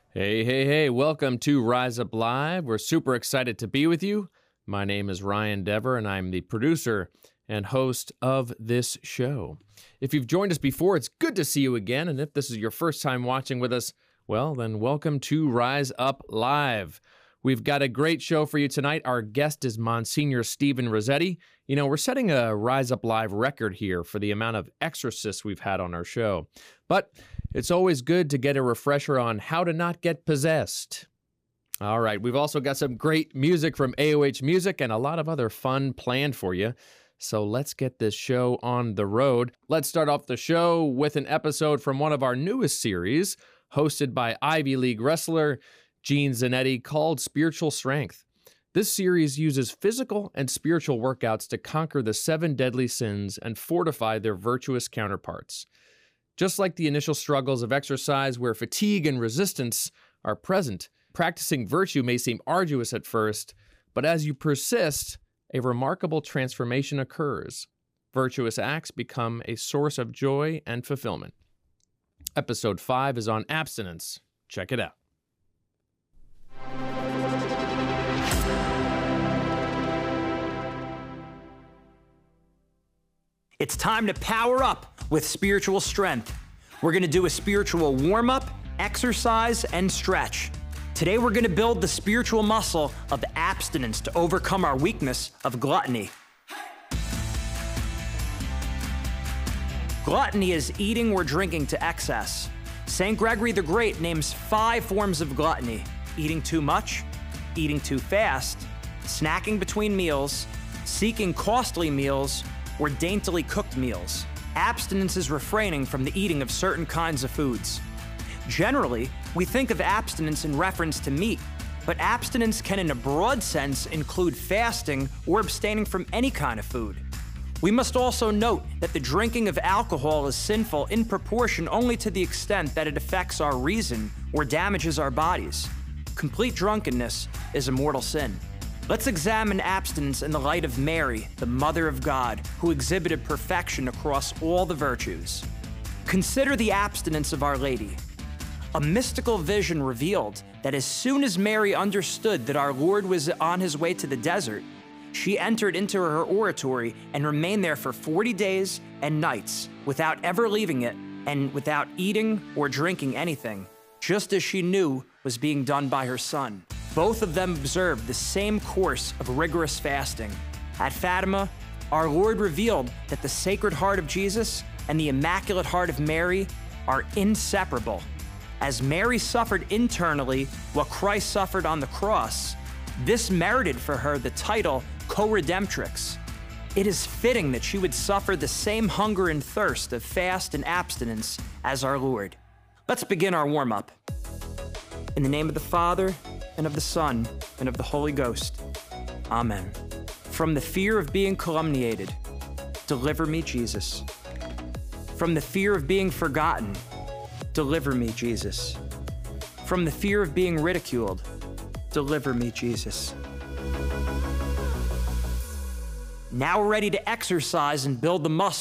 Hey, hey, hey, welcome to Rise Up Live. We're super excited to be with you. My name is Ryan Dever, and I'm the producer and host of this show. If you've joined us before, it's good to see you again, and if this is your first time watching with us, well, then welcome to Rise Up Live. We've got a great show for you tonight. Our guest is Monsignor Stephen Rossetti. You know, we're setting a Rise Up Live record here for the amount of exorcists we've had on our show. But it's always good to get a refresher on how to not get possessed. All right, we've also got some great music from AOH Music and a lot of other fun planned for you. So let's get this show on the road. Let's start off the show with an episode from one of our newest series, hosted by Ivy League wrestler Gene Zanetti, called Spiritual Strength. This series uses physical and spiritual workouts to conquer the 7 deadly sins and fortify their virtuous counterparts. Just like the initial struggles of exercise where fatigue and resistance are present, practicing virtue may seem arduous at first, but as you persist, a remarkable transformation occurs. Virtuous acts become a source of joy and fulfillment. Episode 5 is on abstinence. Check it out. It's time to power up with spiritual strength. We're gonna do a spiritual warm-up, exercise, and stretch. Today we're gonna build the spiritual muscle of abstinence to overcome our weakness of gluttony. Gluttony is eating or drinking to excess. St. Gregory the Great names 5 forms of gluttony: eating too much, eating too fast, snacking between meals, seeking costly meals, or daintily cooked meals. Abstinence is refraining from the eating of certain kinds of foods. Generally, we think of abstinence in reference to meat, but abstinence can in a broad sense include fasting or abstaining from any kind of food. We must also note that the drinking of alcohol is sinful in proportion only to the extent that it affects our reason or damages our bodies. Complete drunkenness is a mortal sin. Let's examine abstinence in the light of Mary, the Mother of God, who exhibited perfection across all the virtues. Consider the abstinence of Our Lady. A mystical vision revealed that as soon as Mary understood that our Lord was on his way to the desert, she entered into her oratory and remained there for 40 days and nights without ever leaving it and without eating or drinking anything, just as she knew was being done by her son. Both of them observed the same course of rigorous fasting. At Fatima, our Lord revealed that the Sacred Heart of Jesus and the Immaculate Heart of Mary are inseparable. As Mary suffered internally what Christ suffered on the cross, this merited for her the title Co-Redemptrix. It is fitting that she would suffer the same hunger and thirst of fast and abstinence as our Lord. Let's begin our warm-up. In the name of the Father, and of the Son, and of the Holy Ghost. Amen. From the fear of being calumniated, deliver me, Jesus. From the fear of being forgotten, deliver me, Jesus. From the fear of being ridiculed, deliver me, Jesus. Now we're ready to exercise and build the muscle